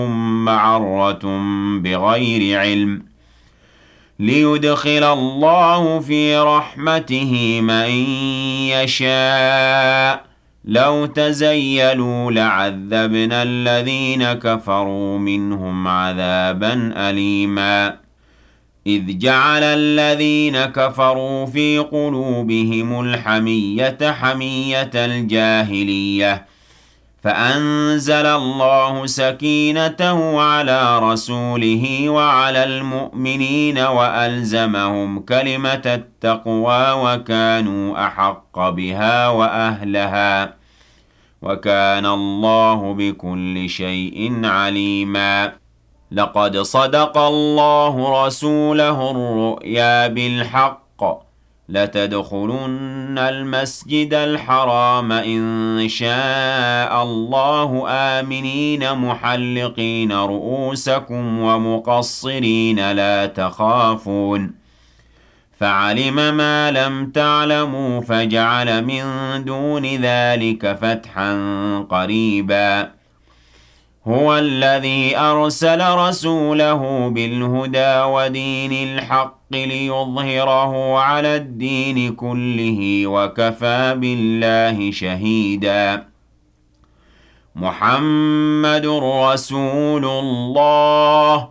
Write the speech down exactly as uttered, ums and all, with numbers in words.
معرة بغير علم ليدخل الله في رحمته من يشاء لو تزيلوا لعذبنا الذين كفروا منهم عذابا أليما إذ جعل الذين كفروا في قلوبهم الحمية حمية الجاهلية فأنزل الله سكينته على رسوله وعلى المؤمنين وألزمهم كلمة التقوى وكانوا أحق بها وأهلها وكان الله بكل شيء عليما لقد صدق الله رسوله الرؤيا بالحق لتدخلن المسجد الحرام إن شاء الله آمنين محلقين رؤوسكم ومقصرين لا تخافون فعلم ما لم تعلموا فجعل من دون ذلك فتحا قريبا هو الذي أرسل رسوله بالهدى ودين الحق ليظهره على الدين كله وكفى بالله شهيدا محمد رسول الله